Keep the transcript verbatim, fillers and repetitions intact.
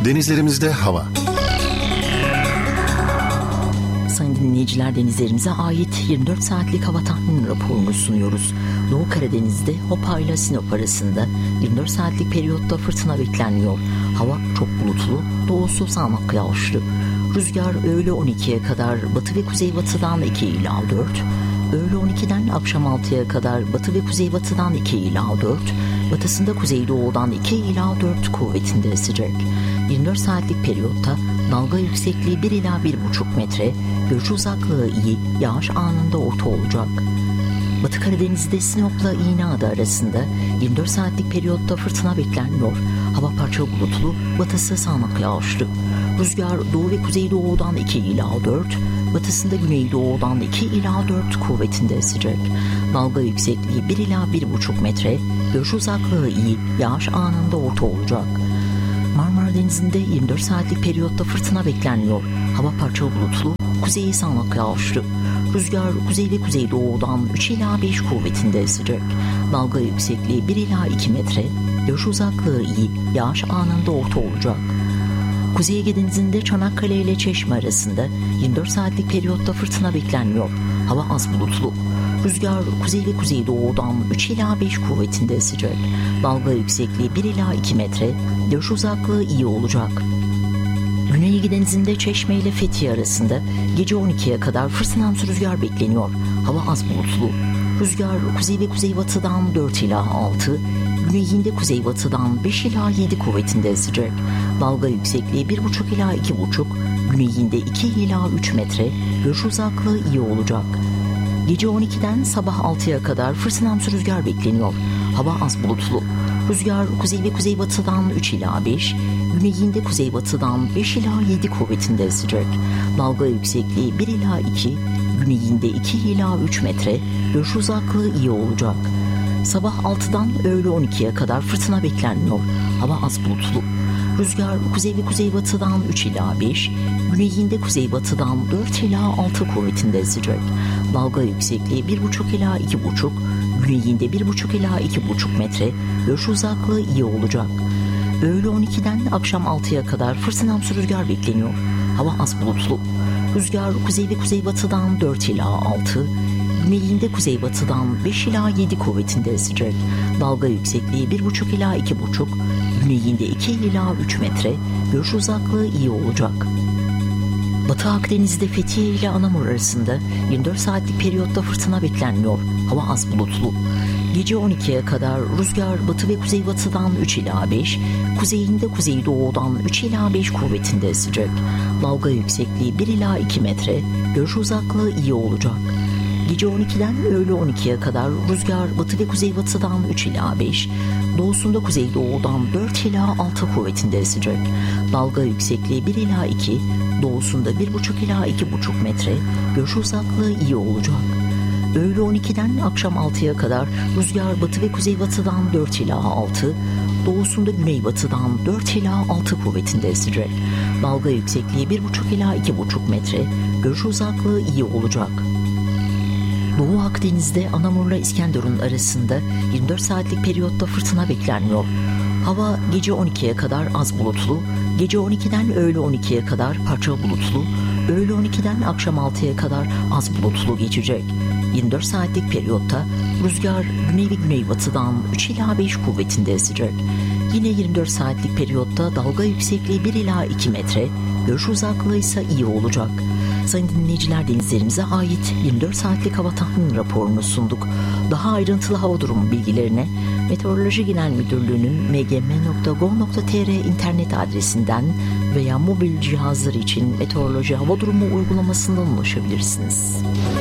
Denizlerimizde hava. Sayın dinleyiciler, denizlerimize ait yirmi dört saatlik hava tahmini raporunu sunuyoruz. Doğu Karadeniz'de Hopa ile Sinop arasında yirmi dört saatlik periyotta fırtına beklenmiyor. Hava çok bulutlu, doğusu sağanak yağışlı. Rüzgar öğle on ikiye kadar batı ve kuzeybatıdan iki ila dört, öğle on ikiden akşam altıya kadar batı ve kuzeybatıdan iki ila dört, batısında kuzeydoğudan iki ila dört kuvvetinde esecek. yirmi dört saatlik periyotta dalga yüksekliği bir ila bir buçuk metre, görüş uzaklığı iyi, yağış anında orta olacak. Batı Karadeniz'de Sinop'la İğneada arasında yirmi dört saatlik periyotta fırtına beklenmiyor. Hava parça bulutlu, batısı sağanak yağışlı. Rüzgar doğu ve kuzeydoğudan iki ila dört, batısında güneydoğudan iki ila dört kuvvetinde esecek. Dalga yüksekliği bir ila bir buçuk metre, görüş uzaklığı iyi, yağış anında orta olacak. Marmara Denizi'nde yirmi dört saatlik periyotta fırtına beklenmiyor. Hava parça bulutlu, kuzeyi sağanak yağışlı. Rüzgar kuzey ve kuzeydoğudan üç ila beş kuvvetinde esecek. Dalga yüksekliği bir ila iki metre, görüş uzaklığı iyi, yağış anında orta olacak. Kuzey Ege Denizi'nde Çanakkale ile Çeşme arasında yirmi dört saatlik periyotta fırtına beklenmiyor. Hava az bulutlu. Rüzgar kuzey ve kuzeydoğudan üç ila beş kuvvetinde esecek. Dalga yüksekliği bir ila iki metre, görüş uzaklığı iyi olacak. Güney Ege Denizi'nde Çeşme ile Fethiye arasında gece on ikiye kadar fırtınamsı rüzgar bekleniyor. Hava az bulutlu. Rüzgar kuzey ve kuzeybatıdan dört ila altı, güneyinde kuzeybatıdan beş ila yedi kuvvetinde esecek. Dalga yüksekliği bir buçuk ila iki buçuk, güneyinde iki ila üç metre, görüş uzaklığı iyi olacak. Gece on ikiden sabah altıya kadar fırtınamsı rüzgar bekleniyor. Hava az bulutlu. Rüzgar kuzey ve kuzeybatıdan üç ila beş, güneyinde kuzeybatıdan beş ila yedi kuvvetinde esecek. Dalga yüksekliği bir ila iki, güneyinde iki ila üç metre, görüş uzaklığı iyi olacak. Sabah altıdan öğle on ikiye kadar fırtına beklenmiyor. Hava az bulutlu. Rüzgar kuzey ve kuzeybatıdan üç ila beş, güneyinde kuzeybatıdan dört ila altı kuvvetinde esecek. Dalga yüksekliği bir buçuk ila iki buçuk, güneyinde bir buçuk ila iki buçuk metre, görüş uzaklığı iyi olacak. Öğle on ikiden akşam altıya kadar fırtınamsı rüzgar bekleniyor. Hava az bulutlu. Rüzgar kuzey ve kuzeybatıdan dört ila altı, güneyinde kuzeybatıdan beş ila yedi kuvvetinde esecek. Dalga yüksekliği bir buçuk ila iki buçuk, güneyinde iki ila üç metre, görüş uzaklığı iyi olacak. Batı Akdeniz'de Fethiye ile Anamur arasında yirmi dört saatlik periyotta fırtına beklenmiyor. Hava az bulutlu. Gece on ikiye kadar rüzgar batı ve kuzeybatıdan üç ila beş, kuzeyinde kuzeydoğudan üç ila beş kuvvetinde esecek. Dalga yüksekliği bir ila iki metre, görüş uzaklığı iyi olacak. Gece on ikiden öğle on ikiye kadar rüzgar batı ve kuzeybatıdan üç ila beş, doğusunda kuzeydoğudan dört ila altı kuvvetinde esecek. Dalga yüksekliği bir ila iki, doğusunda bir buçuk ila iki buçuk metre, görüş uzaklığı iyi olacak. Öğle on ikiden akşam altıya kadar rüzgar batı ve kuzeybatıdan dört ila altı, doğusunda güneybatıdan dört ila altı kuvvetinde esecek. Dalga yüksekliği bir buçuk ila iki buçuk metre, görüş uzaklığı iyi olacak. Doğu Akdeniz'de Anamur'la İskenderun arasında yirmi dört saatlik periyotta fırtına beklenmiyor. Hava gece on ikiye kadar az bulutlu, gece on ikiden öğle on ikiye kadar parça bulutlu, öğle on ikiden akşam altıya kadar az bulutlu geçecek. yirmi dört saatlik periyotta rüzgar güney ve güneybatıdan üç ila beş kuvvetinde esecek. Yine yirmi dört saatlik periyotta dalga yüksekliği bir ila iki metre, görüş uzaklığı ise iyi olacak. Sayın dinleyiciler, denizlerimize ait yirmi dört saatlik hava tahmini raporunu sunduk. Daha ayrıntılı hava durumu bilgilerine Meteoroloji Genel Müdürlüğü'nün m g m nokta gov nokta t r internet adresinden veya mobil cihazlar için meteoroloji hava durumu uygulamasından ulaşabilirsiniz.